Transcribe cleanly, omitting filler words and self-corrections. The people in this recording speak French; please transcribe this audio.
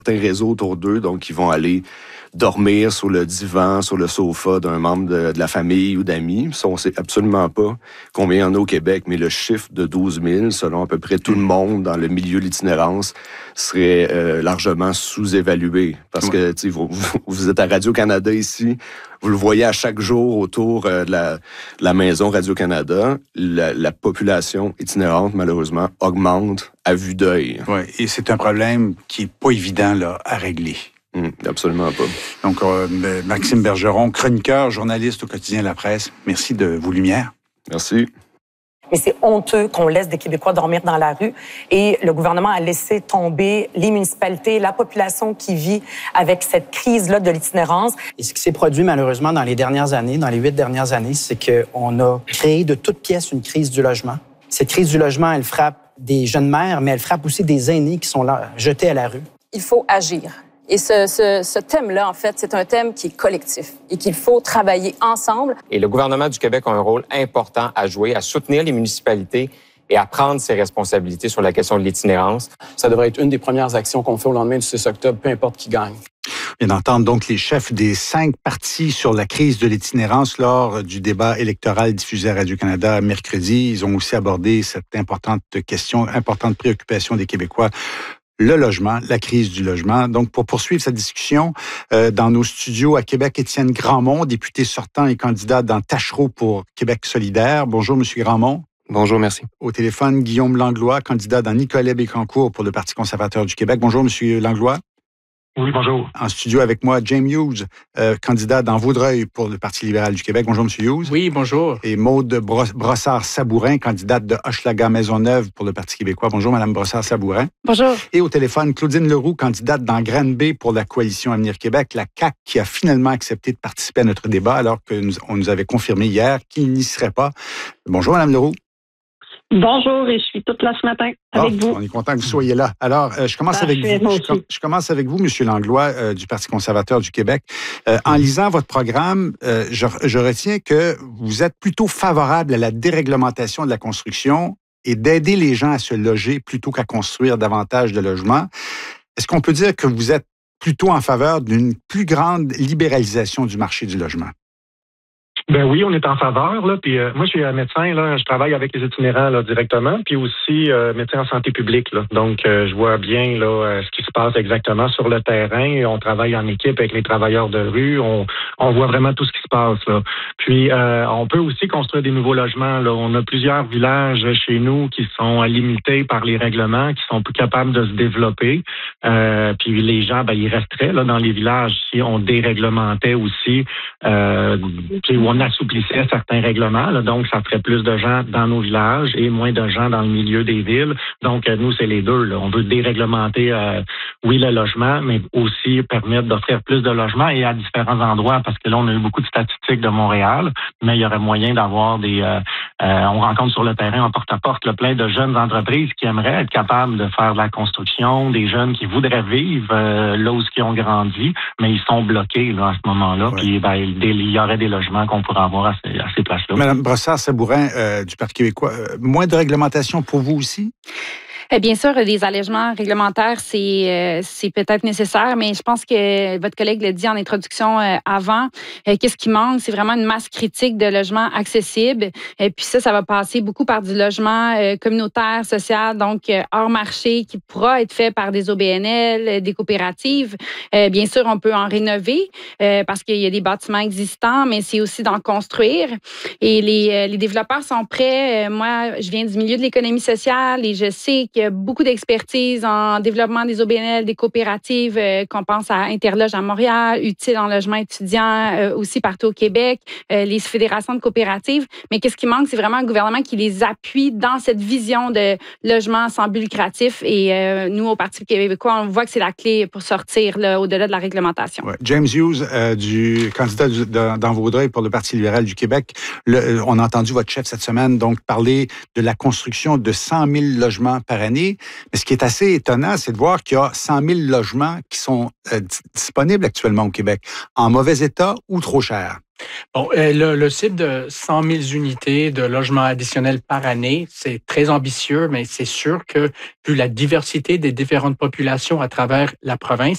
réseaux autour d'eux, donc ils vont aller dormir sur le divan, sur le sofa d'un membre de la famille ou d'amis. Ça, on ne sait absolument pas combien il y en a au Québec, mais le chiffre de 12 000, selon à peu près tout le monde dans le milieu de l'itinérance, serait largement sous-évalué. Parce que vous êtes à Radio-Canada ici, vous le voyez à chaque jour autour de la maison Radio-Canada, la population itinérante, malheureusement, augmente à vue d'œil. Oui, et c'est un problème qui n'est pas évident là, à régler. Absolument pas. Donc, Maxime Bergeron, chroniqueur, journaliste au quotidien La Presse, merci de vos lumières. Merci. Mais c'est honteux qu'on laisse des Québécois dormir dans la rue. Et le gouvernement a laissé tomber les municipalités, la population qui vit avec cette crise-là de l'itinérance. Et ce qui s'est produit malheureusement dans les dernières années, dans les 8 dernières années, c'est qu'on a créé de toutes pièces une crise du logement. Cette crise du logement, elle frappe des jeunes mères, mais elle frappe aussi des aînés qui sont là, jetés à la rue. Il faut agir. Et ce thème-là, en fait, c'est un thème qui est collectif et qu'il faut travailler ensemble. Et le gouvernement du Québec a un rôle important à jouer, à soutenir les municipalités et à prendre ses responsabilités sur la question de l'itinérance. Ça devrait être une des premières actions qu'on fait au lendemain du 6 octobre, peu importe qui gagne. On vient d'entendre donc les chefs des 5 partis sur la crise de l'itinérance lors du débat électoral diffusé à Radio-Canada mercredi. Ils ont aussi abordé cette importante question, importante préoccupation des Québécois, le logement, la crise du logement. Donc, pour poursuivre cette discussion, dans nos studios à Québec, Étienne Grandmont, député sortant et candidat dans Tachereau pour Québec solidaire. Bonjour, Monsieur Grandmont. Bonjour, merci. Au téléphone, Guillaume Langlois, candidat dans Nicolet-Bécancour pour le Parti conservateur du Québec. Bonjour, Monsieur Langlois. Oui, bonjour. En studio avec moi, James Hughes, candidat dans Vaudreuil pour le Parti libéral du Québec. Bonjour, M. Hughes. Oui, bonjour. Et Maude Brossard-Sabourin, candidate de Hochelaga-Maisonneuve pour le Parti québécois. Bonjour, Mme Brossard-Sabourin. Bonjour. Et au téléphone, Claudine Leroux, candidate dans Granby pour la Coalition Avenir Québec, la CAQ, qui a finalement accepté de participer à notre débat alors qu'on nous avait confirmé hier qu'il n'y serait pas. Bonjour, Mme Leroux. Bonjour, et je suis toute là ce matin avec vous. On est content que vous soyez là. Alors, je commence avec vous. Je commence avec vous, M. Langlois, du Parti conservateur du Québec. En lisant votre programme, je retiens que vous êtes plutôt favorable à la déréglementation de la construction et d'aider les gens à se loger plutôt qu'à construire davantage de logements. Est-ce qu'on peut dire que vous êtes plutôt en faveur d'une plus grande libéralisation du marché du logement? Ben oui, on est en faveur. Là. Puis moi, je suis médecin. Là, je travaille avec les itinérants là, directement, puis aussi médecin en santé publique. Là. Donc, je vois bien là ce qui se passe exactement sur le terrain. On travaille en équipe avec les travailleurs de rue. On voit vraiment tout ce qui se passe. Là. Puis, on peut aussi construire des nouveaux logements. Là. On a plusieurs villages chez nous qui sont limités par les règlements, qui sont plus capables de se développer. Puis les gens, ben, ils resteraient là, dans les villages si on déréglementait aussi. Puis on assouplissait certains règlements, là, donc ça ferait plus de gens dans nos villages et moins de gens dans le milieu des villes. Donc, nous, c'est les deux. Là. On veut déréglementer, oui, le logement, mais aussi permettre d'offrir plus de logements et à différents endroits, parce que là, on a eu beaucoup de statistiques de Montréal, mais il y aurait moyen d'avoir des... on rencontre sur le terrain, en porte-à-porte, là, plein de jeunes entreprises qui aimeraient être capables de faire de la construction, des jeunes qui voudraient vivre là où ils ont grandi, mais ils sont bloqués là, à ce moment-là. Ouais. Puis, ben, il y aurait des logements qu'on pourrait avoir à ces places-là. Madame Brossard-Sabourin du Parti québécois, moins de réglementation pour vous aussi? Bien sûr, des allègements réglementaires, c'est peut-être nécessaire, mais je pense que votre collègue l'a dit en introduction avant. Qu'est-ce qui manque? C'est vraiment une masse critique de logements accessibles. Puis ça va passer beaucoup par du logement communautaire, social, donc hors marché, qui pourra être fait par des OBNL, des coopératives. Bien sûr, on peut en rénover parce qu'il y a des bâtiments existants, mais c'est aussi d'en construire. Et les développeurs sont prêts. Moi, je viens du milieu de l'économie sociale et je sais qu'il y a beaucoup d'expertise en développement des OBNL, des coopératives, qu'on pense à Interloge à Montréal, Utile en logement étudiant aussi partout au Québec, les fédérations de coopératives. Mais qu'est-ce qui manque? C'est vraiment un gouvernement qui les appuie dans cette vision de logement sans but lucratif. Et nous, au Parti québécois, on voit que c'est la clé pour sortir là, au-delà de la réglementation. Ouais. James Hughes, du candidat dans Vaudreuil pour le Parti libéral du Québec, on a entendu votre chef cette semaine donc parler de la construction de 100 000 logements par année. Mais ce qui est assez étonnant, c'est de voir qu'il y a 100 000 logements qui sont disponibles actuellement au Québec, en mauvais état ou trop chers. Bon, le cible de 100 000 unités de logements additionnels par année, c'est très ambitieux, mais c'est sûr que vu la diversité des différentes populations à travers la province,